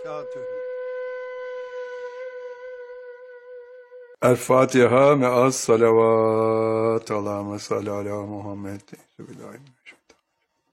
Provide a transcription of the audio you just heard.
وبركاته. El-Fatiha me'as salavat. Allahümme salli ala Muhammed.